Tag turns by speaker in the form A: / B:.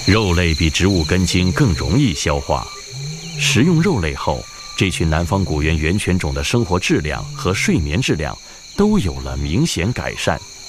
A: 肉类比植物根茎更容易消化，食用肉类后，这群南方古猿源犬种的生活质量和睡眠质量都有了明显改善。